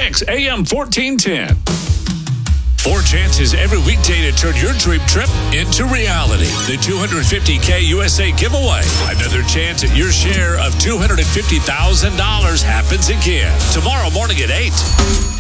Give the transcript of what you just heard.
Kicks AM 1410. 4 chances every weekday to turn your dream trip into reality. The $250K USA giveaway. Another chance at your share of $250,000 happens again tomorrow morning at 8.